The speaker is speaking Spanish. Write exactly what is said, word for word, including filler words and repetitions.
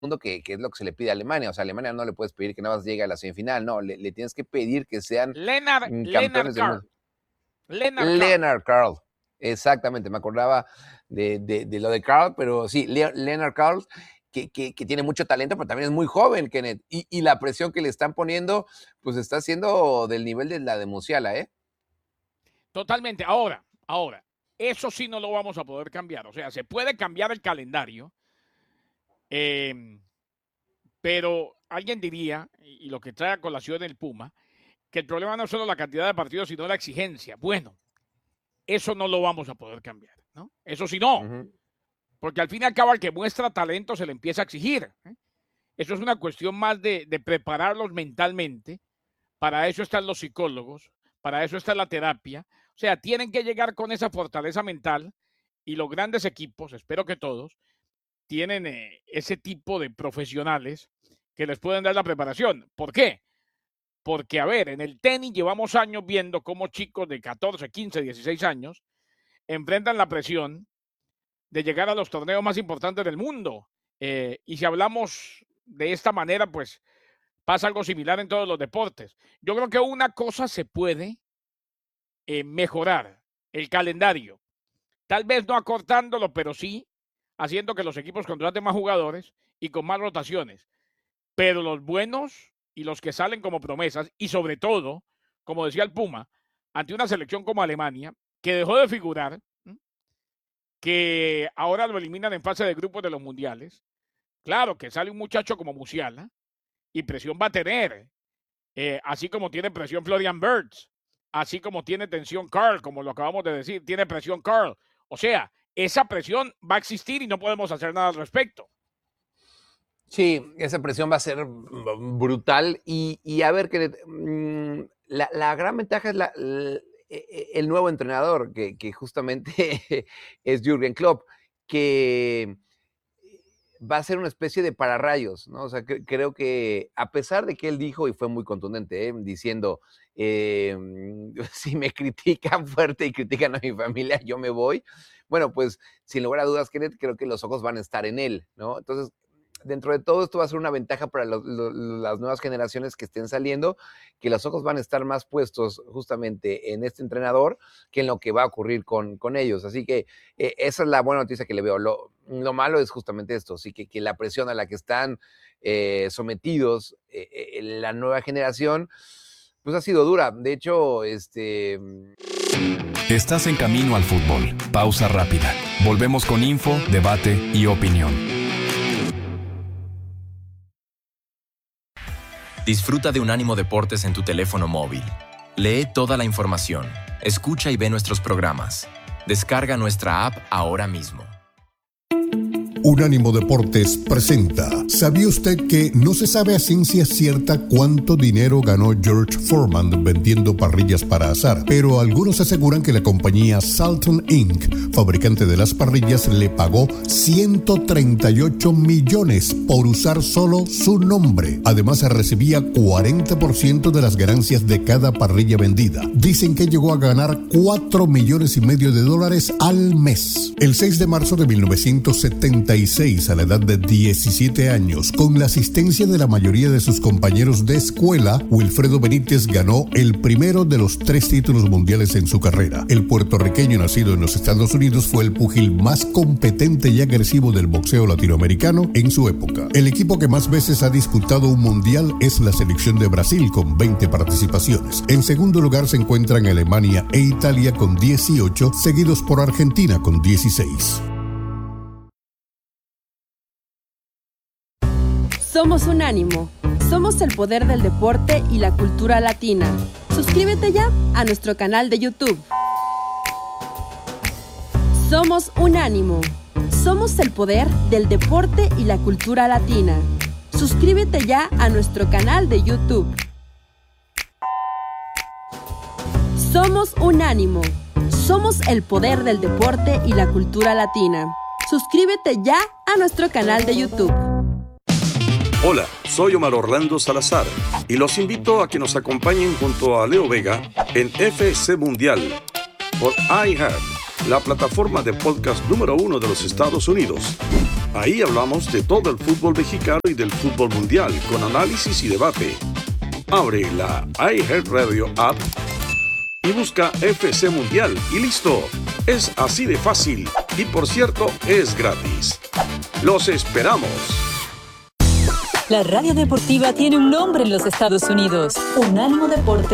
mundo que, que es lo que se le pide a Alemania. O sea, a Alemania no le puedes pedir que nada más llegue a la semifinal, no, le, le tienes que pedir que sean Lennart, mm, Lennart campeones del Karl. mundo. Lennart Karl. Lennart Karl, exactamente, me acordaba de, de, de lo de Karl, pero sí, Le- Lennart Karl, que, que, que tiene mucho talento, pero también es muy joven, Kenneth, y, y la presión que le están poniendo, pues está siendo del nivel de la de Musiala, ¿eh? Totalmente. Ahora, ahora, eso sí no lo vamos a poder cambiar. O sea, se puede cambiar el calendario, eh, pero alguien diría, y lo que trae a colación el Puma, que el problema no es solo la cantidad de partidos, sino la exigencia. Bueno, eso no lo vamos a poder cambiar, ¿no? Eso sí no, Uh-huh. porque al fin y al cabo al que muestra talento se le empieza a exigir, ¿eh? Eso es una cuestión más de, de prepararlos mentalmente. Para eso están los psicólogos, para eso está la terapia. O sea, tienen que llegar con esa fortaleza mental y los grandes equipos, espero que todos, tienen eh, ese tipo de profesionales que les pueden dar la preparación. ¿Por qué? Porque, a ver, en el tenis llevamos años viendo cómo chicos de catorce, quince, dieciséis años enfrentan la presión de llegar a los torneos más importantes del mundo. Eh, y si hablamos de esta manera, pues pasa algo similar en todos los deportes. Yo creo que una cosa se puede eh, mejorar, el calendario. Tal vez no acortándolo, pero sí haciendo que los equipos contraten más jugadores y con más rotaciones. Pero los buenos y los que salen como promesas, y sobre todo, como decía el Puma, ante una selección como Alemania, que dejó de figurar, ¿m? que ahora lo eliminan en fase de grupos de los mundiales. Claro que sale un muchacho como Musiala y presión va a tener, eh, así como tiene presión Florian Wirtz, así como tiene tensión Karl, como lo acabamos de decir, tiene presión Karl. O sea, esa presión va a existir y no podemos hacer nada al respecto. Sí, esa presión va a ser brutal y, y a ver, que mmm, la, la gran ventaja es la, la, el nuevo entrenador, que, que justamente es Jürgen Klopp, que va a ser una especie de pararrayos, ¿no? O sea, que, creo que a pesar de que él dijo, y fue muy contundente, ¿eh? diciendo, eh, si me critican fuerte y critican a mi familia, yo me voy. Bueno, pues sin lugar a dudas, Kenneth, creo que los ojos van a estar en él, ¿no? Entonces, dentro de todo esto va a ser una ventaja para lo, lo, las nuevas generaciones que estén saliendo, que los ojos van a estar más puestos justamente en este entrenador que en lo que va a ocurrir con, con ellos. Así que eh, esa es la buena noticia que le veo. Lo, lo malo es justamente esto, sí, que, que la presión a la que están eh, sometidos eh, eh, la nueva generación, pues ha sido dura. De hecho, este... Estás en camino al fútbol. Pausa rápida. Volvemos con info, debate y opinión. Disfruta de Unánimo Deportes en tu teléfono móvil. Lee toda la información, escucha y ve nuestros programas. Descarga nuestra app ahora mismo. Unánimo Deportes presenta. ¿Sabía usted que no se sabe a ciencia cierta cuánto dinero ganó George Foreman vendiendo parrillas para asar? Pero algunos aseguran que la compañía Salton incorporated, fabricante de las parrillas, le pagó ciento treinta y ocho millones por usar solo su nombre. Además, recibía cuarenta por ciento de las ganancias de cada parrilla vendida. Dicen que llegó a ganar cuatro millones y medio de dólares al mes. El seis de marzo de mil novecientos setenta y seis, a la edad de diecisiete años, con la asistencia de la mayoría de sus compañeros de escuela, Wilfredo Benítez ganó el primero de los tres títulos mundiales en su carrera. El puertorriqueño nacido en los Estados Unidos fue el púgil más competente y agresivo del boxeo latinoamericano en su época. El equipo que más veces ha disputado un mundial es la selección de Brasil, con veinte participaciones. En segundo lugar se encuentran Alemania e Italia con dieciocho, seguidos por Argentina con dieciséis. Somos Unánimo. Somos el poder del deporte y la cultura latina. Suscríbete ya a nuestro canal de YouTube. Somos Unánimo. Somos el poder del deporte y la cultura latina. Suscríbete ya a nuestro canal de YouTube. Somos Unánimo. Somos el poder del deporte y la cultura latina. Suscríbete ya a nuestro canal de YouTube. Hola, soy Omar Orlando Salazar y los invito a que nos acompañen junto a Leo Vega en F C Mundial por iHeart, la plataforma de podcast número uno de los Estados Unidos. Ahí hablamos de todo el fútbol mexicano y del fútbol mundial con análisis y debate. Abre la iHeartRadio app y busca F C Mundial y listo. Es así de fácil y, por cierto, es gratis. ¡Los esperamos! La radio deportiva tiene un nombre en los Estados Unidos: Unánimo Deportes.